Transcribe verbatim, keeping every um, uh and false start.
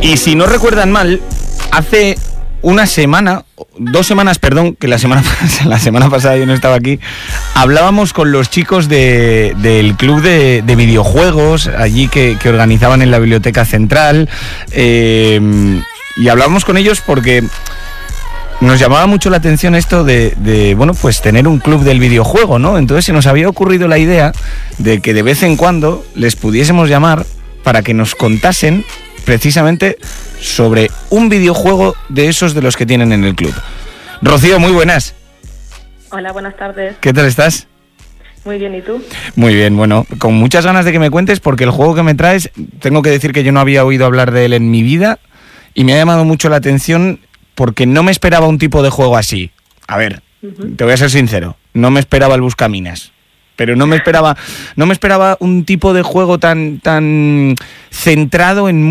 Y si no recuerdan mal, hace una semana, dos semanas, perdón, que la semana, la semana pasada yo no estaba aquí, hablábamos con los chicos de, del club de, de videojuegos, allí que, que organizaban en la Biblioteca Central, eh, y hablábamos con ellos porque nos llamaba mucho la atención esto de, de, bueno, pues tener un club del videojuego, ¿no? Entonces se nos había ocurrido la idea de que de vez en cuando les pudiésemos llamar para que nos contasen precisamente sobre un videojuego de esos de los que tienen en el club. Rocío, muy buenas. Hola, buenas tardes. ¿Qué tal estás? Muy bien, ¿y tú? Muy bien, bueno, con muchas ganas de que me cuentes, porque el juego que me traes, tengo que decir que yo no había oído hablar de él en mi vida y me ha llamado mucho la atención porque no me esperaba un tipo de juego así. A ver, uh-huh. Te voy a ser sincero, no me esperaba el Buscaminas, pero no me esperaba, no me esperaba un tipo de juego tan, tan centrado en